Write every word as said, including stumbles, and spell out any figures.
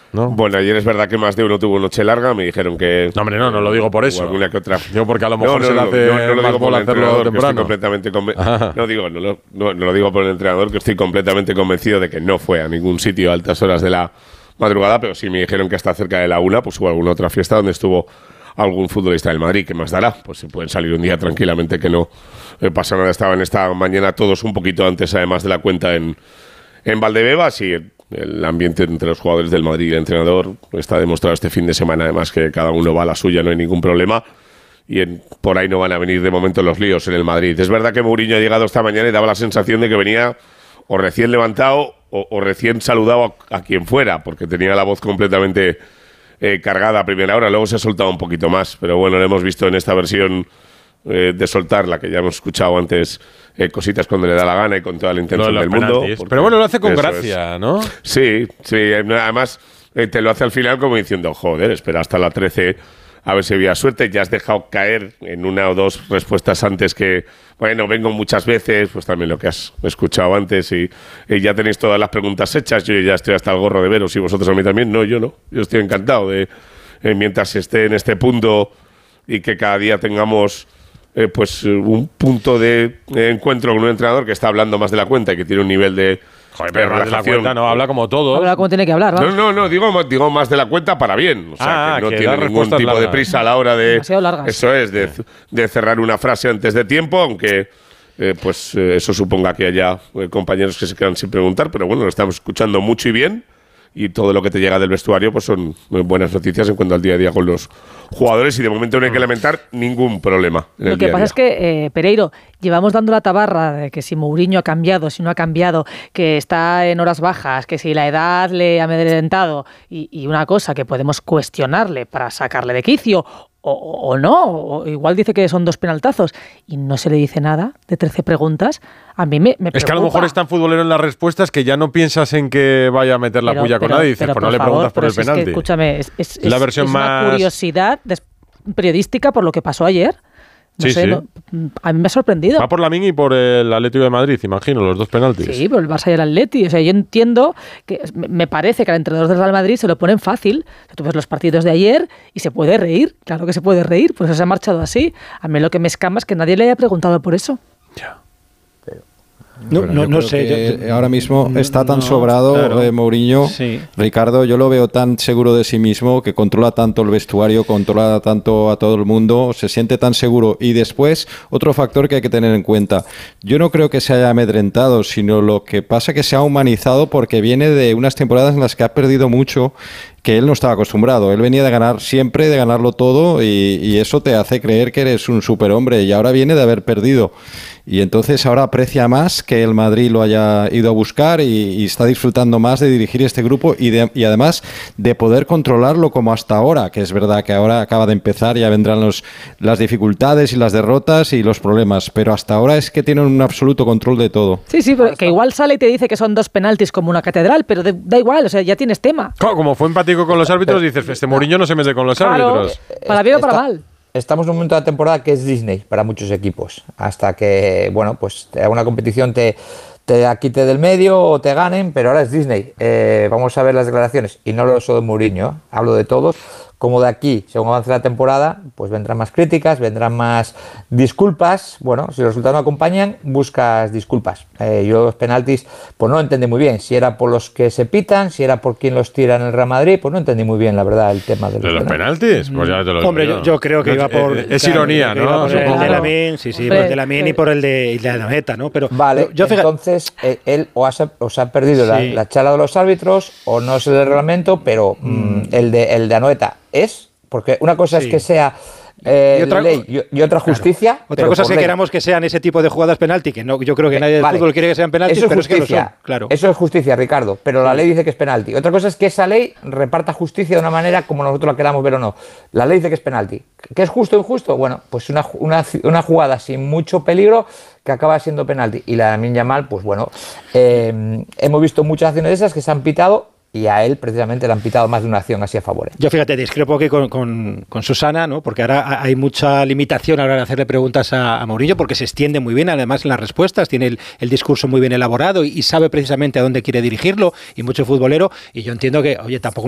¿no? Bueno, ayer es verdad que más de uno tuvo noche larga, me dijeron que... No, hombre, no, no lo digo por eso. Alguna que otra. Digo porque a lo mejor no, no, se le hace no, no, no lo más digo bola por el hacerlo entrenador, que estoy temprano. completamente conven- no, digo, no, lo- no, no lo digo por el entrenador, que estoy completamente convencido de que no fue a ningún sitio a altas horas de la madrugada, pero sí me dijeron que hasta cerca de la una pues hubo alguna otra fiesta donde estuvo algún futbolista del Madrid. ¿Qué más dará? Pues se pueden salir un día tranquilamente, que no eh, pasa nada. Estaban esta mañana todos un poquito antes, además de la cuenta, en, en Valdebebas, y el, el ambiente entre los jugadores del Madrid y el entrenador está demostrado este fin de semana, además, que cada uno va a la suya, no hay ningún problema. Y en, por ahí no van a venir de momento los líos en el Madrid. Es verdad que Mourinho ha llegado esta mañana y daba la sensación de que venía o recién levantado o, o recién saludado a, a quien fuera, porque tenía la voz completamente eh, cargada a primera hora. Luego se ha soltado un poquito más, pero bueno, lo hemos visto en esta versión eh, de soltar, la que ya hemos escuchado antes, eh, cositas cuando le da la gana y con toda la intención Lo de del los mundo. penaltis. Pero bueno, lo hace con eso gracia, es. ¿no? Sí, sí, eh, además eh, te lo hace al final como diciendo, joder, espera hasta la trece a ver si había suerte. Ya has dejado caer en una o dos respuestas antes que, bueno, vengo muchas veces, pues también lo que has escuchado antes, y, y ya tenéis todas las preguntas hechas. Yo ya estoy hasta el gorro de veros, y vosotros a mí también. No, yo no, yo estoy encantado de, eh, mientras esté en este punto y que cada día tengamos eh, pues un punto de eh, encuentro con un entrenador que está hablando más de la cuenta y que tiene un nivel de... Joder, pero más de la cuenta no habla como todo. Habla como tiene que hablar, ¿no? No, no, no, digo, digo más de la cuenta para bien. O sea, Ah, que no que tiene da ningún respuestas tipo largas. de prisa a la hora de... Demasiado largas. Eso es, de, de cerrar una frase antes de tiempo, aunque eh, pues eh, eso suponga que haya eh, compañeros que se quedan sin preguntar, pero bueno, lo estamos escuchando mucho y bien, y todo lo que te llega del vestuario pues son buenas noticias en cuanto al día a día con los jugadores, y de momento no hay que lamentar ningún problema en el Lo que día a pasa día. es que, eh, Pereiro, llevamos dando la tabarra de que si Mourinho ha cambiado, si no ha cambiado, que está en horas bajas, que si la edad le ha amedrentado, y, y una cosa que podemos cuestionarle para sacarle de quicio, o, o no, o igual dice que son dos penaltazos, y no se le dice nada de trece preguntas. A mí me, me Es que a lo preocupa. mejor es tan futbolero en las respuestas que ya no piensas en que vaya a meter la Pero- puya con pero- nadie. Dices, pero pues no por le favor, preguntas por pero el si es que, penalti. escúchame, es, es, La es- versión es más- una curiosidad des- periodística por lo que pasó ayer. No Sí, sé, sí. no- a mí me ha sorprendido. Va por Lamine y por el Atlético de Madrid, imagino, los dos penaltis. Sí, pero el Barça y el Atleti. O sea, yo entiendo que me me parece que al entrenador del Real Madrid se lo ponen fácil. O sea, tú ves los partidos de ayer y se puede reír. Claro que se puede reír, pues se ha marchado así. A mí lo que me escama es que nadie le haya preguntado por eso. Ya. No, Pero no, yo no creo sé. que yo- ahora mismo está tan no, sobrado claro. eh, Mourinho. Sí. Ricardo, yo lo veo tan seguro de sí mismo, que controla tanto el vestuario, controla tanto a todo el mundo, se siente tan seguro. Y después, otro factor que hay que tener en cuenta. Yo no creo que se haya amedrentado, sino lo que pasa que se ha humanizado porque viene de unas temporadas en las que ha perdido mucho, que él no estaba acostumbrado. Él venía de ganar siempre, de ganarlo todo, y, y eso te hace creer que eres un superhombre, y ahora viene de haber perdido. Y entonces ahora aprecia más que el Madrid lo haya ido a buscar, y, y está disfrutando más de dirigir este grupo y, de, y además de poder controlarlo como hasta ahora, que es verdad que ahora acaba de empezar, ya vendrán los, las dificultades y las derrotas y los problemas, pero hasta ahora es que tienen un absoluto control de todo. Sí, sí, pero que igual sale y te dice que son dos penaltis como una catedral, pero de- da igual, o sea, ya tienes tema. Claro, como fue empático con los árbitros, dices, este Mourinho no se mete con los Claro, árbitros. para bien o para Está- mal. Estamos en un momento de la temporada que es Disney para muchos equipos, hasta que, bueno, pues una competición te, te la quite del medio o te ganen, pero ahora es Disney. Eh, vamos a ver las declaraciones, y no hablo solo de Mourinho, ¿eh? Hablo de todos. Como de aquí, según avance la temporada, pues vendrán más críticas, vendrán más disculpas. Bueno, si los resultados no acompañan, buscas disculpas. Eh, yo los penaltis, pues no lo entendí muy bien. Si era por los que se pitan, si era por quien los tira en el Real Madrid, pues no entendí muy bien, la verdad, el tema de los, ¿De los penaltis? Pues ya te lo Hombre, digo. yo, yo creo que No, iba por... Es, es claro, ironía, que iba ¿no? por el Supongo. de Lamine, sí, sí, por el de Lamine y por el de, y de la meta, ¿no? Pero Vale, yo fíjate, entonces eh, él o, has- o se ha perdido la, Sí. la charla de los árbitros, o no es el reglamento, pero mm, el de el de Anoeta es, porque una cosa Sí. es que sea eh, Y otra- ley y, y otra justicia. otra pero cosa es por que ley. queramos que sean ese tipo de jugadas penalti, que no, yo creo que Eh, nadie del vale. fútbol quiere que sean penaltis, Eso es pero es que lo justicia. son, claro. Eso es justicia, Ricardo, pero la ley dice que es penalti. Otra cosa es que esa ley reparta justicia de una manera como nosotros la queramos ver o no. La ley dice que es penalti. ¿Qué es justo o injusto? Bueno, pues una, una, una jugada sin mucho peligro que acaba siendo penalti. Y la de Lamine Yamal, pues bueno, eh, hemos visto muchas acciones de esas que se han pitado, y a él precisamente le han pitado más de una acción así a favor. ¿eh? Yo fíjate, discrepo aquí con, con, con Susana, ¿no? Porque ahora hay mucha limitación a la hora de hacerle preguntas a, a Mourinho, porque se extiende muy bien, además en las respuestas, tiene el, el discurso muy bien elaborado y, y sabe precisamente a dónde quiere dirigirlo, y mucho futbolero, y yo entiendo que, oye, tampoco